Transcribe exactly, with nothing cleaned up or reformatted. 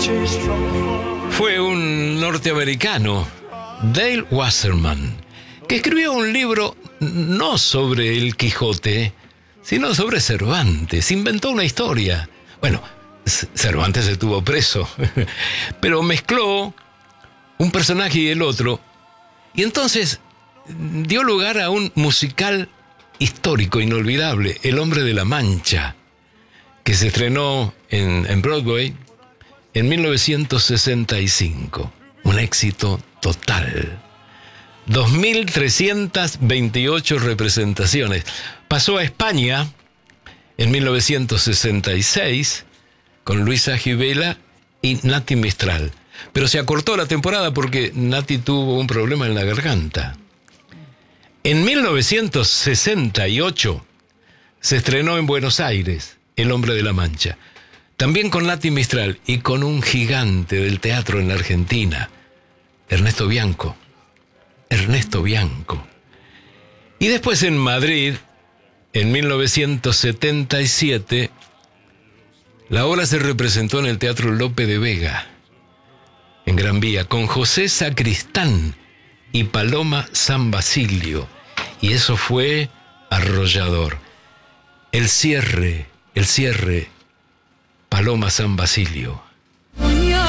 Fue un norteamericano, Dale Wasserman, que escribió un libro no sobre el Quijote, sino sobre Cervantes. Inventó una historia. Bueno, Cervantes estuvo preso, pero mezcló un personaje y el otro, y entonces dio lugar a un musical histórico, inolvidable, El Hombre de la Mancha, que se estrenó en, en Broadway en mil novecientos sesenta y cinco. Un éxito total. dos mil trescientas veintiocho representaciones. Pasó a España en mil novecientos sesenta y seis con Luisa Gibela y Nati Mistral. Pero se acortó la temporada porque Nati tuvo un problema en la garganta. En mil novecientos sesenta y ocho se estrenó en Buenos Aires El Hombre de la Mancha. También con Nati Mistral y con un gigante del teatro en la Argentina, Ernesto Bianco. Ernesto Bianco. Y después en Madrid, en mil novecientos setenta y siete, la obra se representó en el Teatro Lope de Vega, en Gran Vía, con José Sacristán y Paloma San Basilio. Y eso fue arrollador. El cierre, el cierre, Paloma San Basilio.